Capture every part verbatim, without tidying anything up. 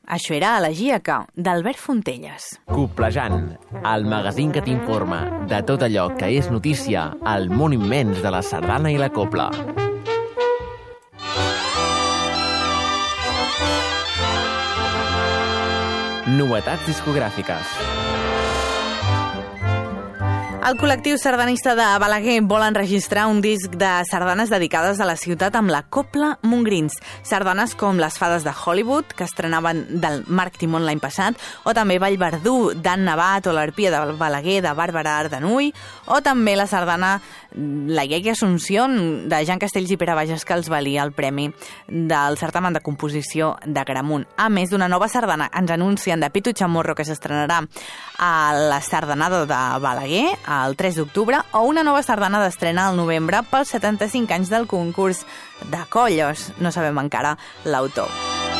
Això era Elegíaca, d'Albert Fontelles. Coplejant, el magazín que t'informa de tot allò que és notícia al món immens de la sardana i la copla. Novetats discogràfiques. El col·lectiu sardanista de Balaguer vol enregistrar un disc de sardanes dedicades a la ciutat amb la Copla Montgrins. Sardanes com Les fades de Hollywood, que estrenaven del Marc Timón l'any passat, o també Vallverdú, d'Ann Navat, o l'Arpia de Balaguer, de Bàrbara Ardanuy, o també la sardana La Llei Assumpción, de Jan Castells i Pere Bages, que els valia el premi del certamen de composició de Gramunt. A més d'una nova sardana, ens anuncien de Pitu Chamorro, que s'estrenarà a la sardanada de Balaguer, el tres d'octubre, o una nova sardana d'estrena al novembre pels setanta-cinc anys del concurs de Collos. No sabem encara l'autor.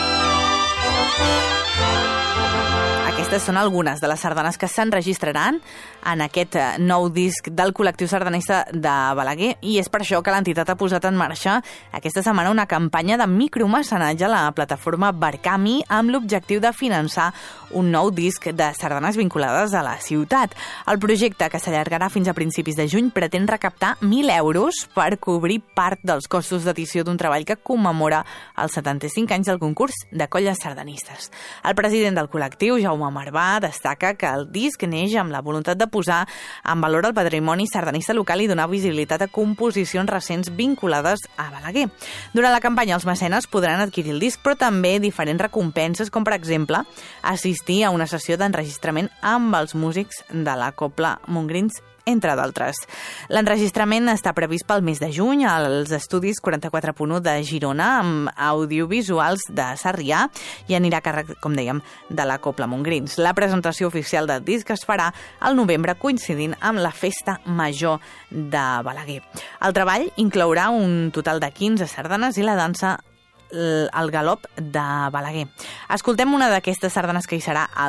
Aquestes són algunes de les sardanes que s'enregistraran en aquest nou disc del col·lectiu sardanista de Balaguer, i és per això que l'entitat ha posat en marxa aquesta setmana una campanya de micromecenatge a la plataforma Barcami amb l'objectiu de finançar un nou disc de sardanes vinculades a la ciutat. El projecte, que s'allargarà fins a principis de juny, pretén recaptar mil euros per cobrir part dels costos d'edició d'un treball que commemora els setanta-cinc anys del concurs de colles sardanistes. El president del col·lectiu, Jaume Marvà, destaca que el disc neix amb la voluntat de posar en valor el patrimoni sardanista local i donar visibilitat a composicions recents vinculades a Balaguer. Durant la campanya, els mecenes podran adquirir el disc, però també diferents recompenses, com per exemple assistir a una sessió d'enregistrament amb els músics de la Copla Montgrins, entre d'altres. L'enregistrament està previst pel mes de juny als estudis quaranta-quatre punt u de Girona, amb audiovisuals de Sarrià, i anirà a càrrec, com dèiem, de la Copla Montgrins. La presentació oficial del disc es farà al novembre, coincidint amb la Festa Major de Balaguer. El treball inclourà un total de quinze sardanes i la dansa El Galop de Balaguer. Escoltem una d'aquestes sardanes que hi serà